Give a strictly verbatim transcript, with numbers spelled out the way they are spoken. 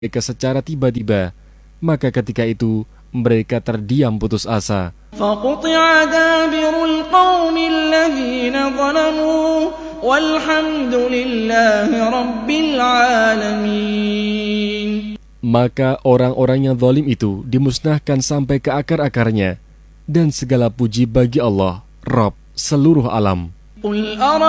mereka secara tiba-tiba, maka ketika itu mereka terdiam putus asa. فَقُطِعَ دَابِرُ الْقَوْمِ الَّذِينَ ظَلَمُوا وَالْحَمْدُ لِلَّهِ رَبِّ الْعَالَمِينَ. Maka orang-orang yang zalim itu dimusnahkan sampai ke akar-akarnya, dan segala puji bagi Allah, Rabb seluruh alam.